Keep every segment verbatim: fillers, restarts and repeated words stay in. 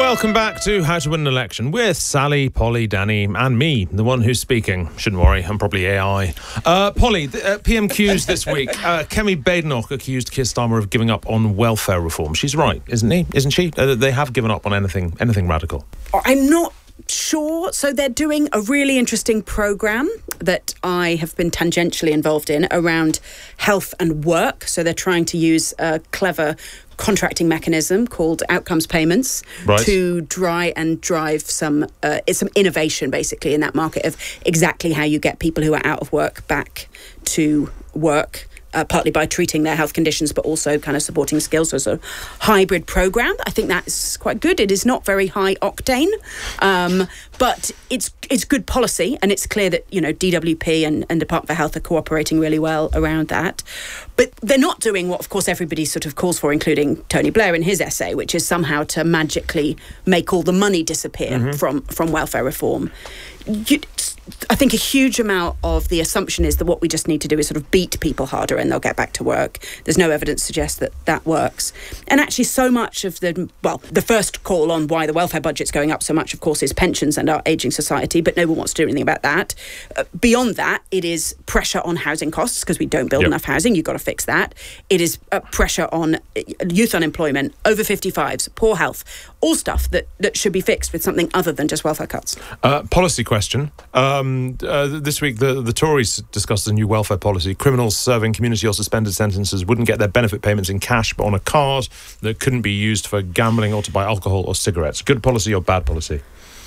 Welcome back to How to Win an Election with Sally, Polly, Danny and me, the one who's speaking. Shouldn't worry, I'm probably A I. Uh, Polly, the, uh, P M Qs this week. Uh, Kemi Badenoch accused Keir Starmer of giving up on welfare reform. She's right, isn't he? Isn't she? Uh, they have given up on anything, anything radical. I'm not sure. So they're doing a really interesting programme that I have been tangentially involved in around health and work. So they're trying to use a clever contracting mechanism called outcomes payments right. to try and drive some uh, some innovation basically in that market of exactly how you get people who are out of work back to work. Uh, partly by treating their health conditions, but also kind of supporting skills. So, sort of hybrid program. I think that's quite good. It is not very high octane, um, but it's it's good policy, and it's clear that you know D W P and, and Department for Health are cooperating really well around that. But they're not doing what, of course, everybody sort of calls for, including Tony Blair in his essay, which is somehow to magically make all the money disappear mm-hmm. from from welfare reform. You, I think a huge amount of the assumption is that what we just need to do is sort of beat people harder and they'll get back to work. There's no evidence to suggest that that works. And actually so much of the, well, the first call on why the welfare budget's going up so much, of course, is pensions and our ageing society, but no one wants to do anything about that. Uh, beyond that, it is pressure on housing costs because we don't build yep. enough housing. You've got to fix that. It is uh, pressure on youth unemployment, over fifty-fives, poor health, all stuff that, that should be fixed with something other than just welfare cuts. Uh, policy question. Um, uh, this week, the, the Tories discussed a new welfare policy. Criminals serving community or suspended sentences wouldn't get their benefit payments in cash, but on a card that couldn't be used for gambling or to buy alcohol or cigarettes. Good policy or bad policy?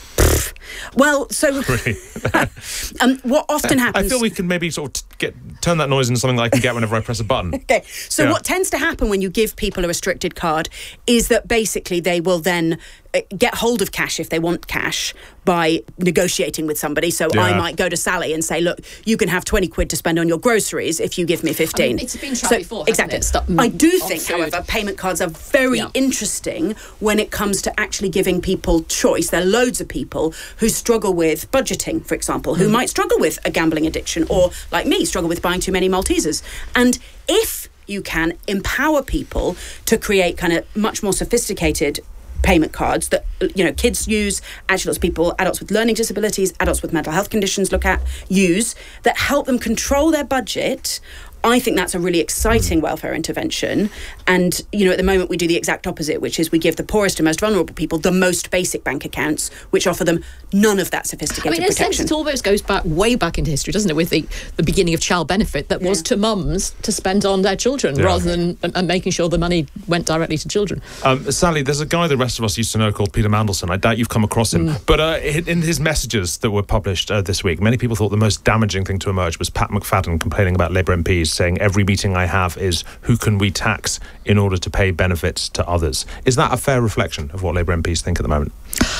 Well, so really? um, what often happens... I feel we can maybe sort of get turn that noise into something that I can get whenever I press a button. Okay, so yeah. what tends to happen when you give people a restricted card is that basically they will then uh, get hold of cash if they want cash by negotiating with somebody. So yeah. I might go to Sally and say, look, you can have twenty quid to spend on your groceries if you give me fifteen. I mean, it's been tried so, before, exactly. It? Stop, I do think, food. however, payment cards are very yeah. interesting when it comes to actually giving people choice. There are loads of people who struggle with budgeting, for example, who mm. might struggle with a gambling addiction or, like me, struggle with buying too many Maltesers. And if you can empower people to create kind of much more sophisticated payment cards that, you know, kids use, adults, people, adults with learning disabilities, adults with mental health conditions look at, use, that help them control their budget, I think that's a really exciting welfare intervention. And, you know, at the moment we do the exact opposite, which is we give the poorest and most vulnerable people the most basic bank accounts, which offer them none of that sophisticated I mean, in protection. a sense, it almost goes back way back into history, doesn't it, with the, the beginning of child benefit that yeah. was to mums to spend on their children yeah. rather than uh, making sure the money went directly to children. Um, Sally, there's a guy the rest of us used to know called Peter Mandelson. I doubt you've come across him. Mm. But uh, in his messages that were published uh, this week, many people thought the most damaging thing to emerge was Pat McFadden complaining about Labour M Ps, saying every meeting I have is who can we tax in order to pay benefits to others. Is that a fair reflection of what Labour M Ps think at the moment?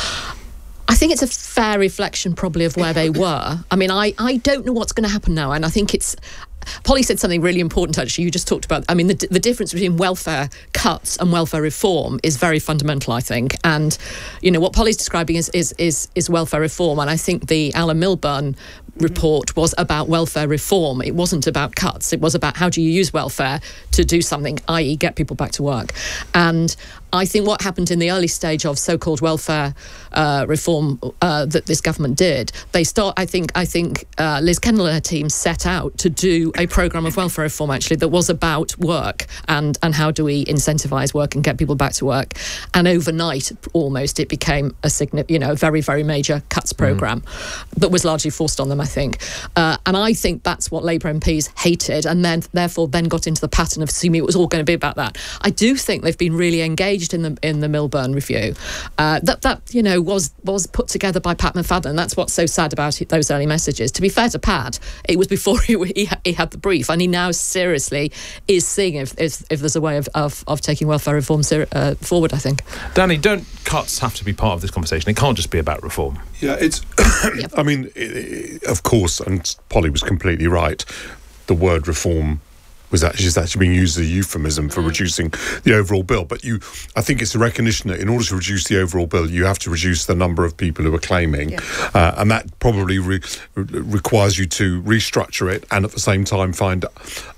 I think it's a fair reflection probably of where they were. I mean, I, I don't know what's going to happen now, and I think it's... Polly said something really important, actually. You just talked about, I mean, the, the difference between welfare cuts and welfare reform is very fundamental, I think. And, you know, what Polly's describing is is is, is welfare reform. And I think the Alan Milburn report was about welfare reform. It wasn't about cuts. It was about how do you use welfare to do something, that is get people back to work. And I think what happened in the early stage of so-called welfare uh, reform uh, that this government did, they start. I think. I think uh, Liz Kendall and her team set out to do a programme of welfare reform actually that was about work and and how do we incentivise work and get people back to work. And overnight, almost, it became a significant, you know, very very major cuts programme mm. that was largely forced on them, I think. Uh, and I think that's what Labour M Ps hated, and then therefore then got into the pattern of assuming it was all going to be about that. I do think they've been really engaged in the in the Milburn review. Uh, that that you know was was put together by Pat McFadden. That's what's so sad about it, those early messages. To be fair to Pat, it was before he he, he had the brief, and he now seriously is seeing if if, if there's a way of, of, of taking welfare reform ser- uh, forward, I think. Danny, don't cuts have to be part of this conversation? It can't just be about reform. Yeah, it's... yep. I mean, it, of course, and Polly was completely right, the word reform was actually, is actually being used as a euphemism for mm. reducing the overall bill. But you, I think it's a recognition that in order to reduce the overall bill, you have to reduce the number of people who are claiming. Yeah. Uh, and that probably re- requires you to restructure it and at the same time find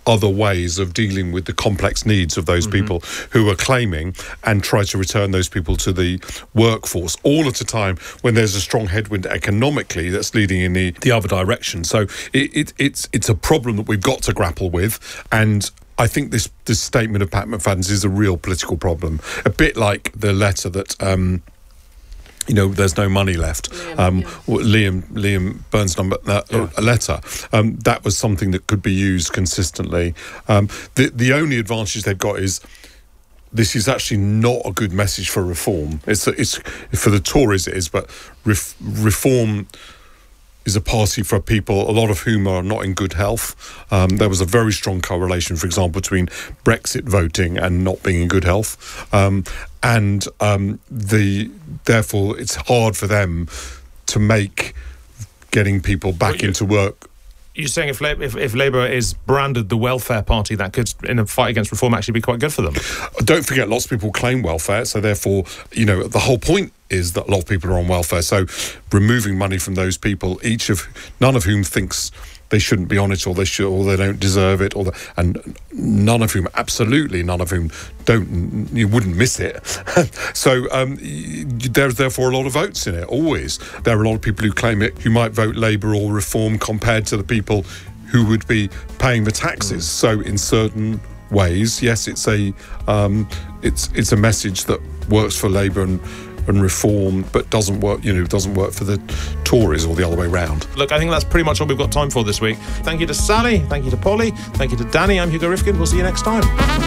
other ways of dealing with the complex needs of those mm-hmm. people who are claiming, and try to return those people to the workforce, all at a time when there's a strong headwind economically that's leading in the, the other direction. So it, it, it's it's a problem that we've got to grapple with, and I think this, this statement of Pat McFadden's is a real political problem, a bit like the letter that... Um, You know, there's no money left. Liam, um, yeah. Liam Liam Burns' number uh, yeah. a letter. Um, that was something that could be used consistently. Um, the the only advantage they've got is this is actually not a good message for reform. It's it's for the Tories it is, but ref, reform is a party for people, a lot of whom are not in good health. Um, there was a very strong correlation, for example, between Brexit voting and not being in good health. Um, and um, the therefore, it's hard for them to make getting people back well, you, into work. You're saying if, if, if Labour is branded the welfare party, that could, in a fight against reform, actually be quite good for them? Don't forget, lots of people claim welfare, so therefore, you know, the whole point is that a lot of people are on welfare. So removing money from those people, each of none of whom thinks they shouldn't be on it, or they should, or they don't deserve it, or the, and none of whom, absolutely none of whom, don't you wouldn't miss it. So um, there's therefore a lot of votes in it. Always there are a lot of people who claim it who might vote Labour or Reform compared to the people who would be paying the taxes. Mm. So in certain ways, yes, it's a um, it's it's a message that works for Labour and. and Reform, but doesn't work, you know, doesn't work for the Tories or the other way round. Look, I think that's pretty much all we've got time for this week. Thank you to Sally, thank you to Polly, thank you to Danny. I'm Hugo Rifkin. We'll see you next time.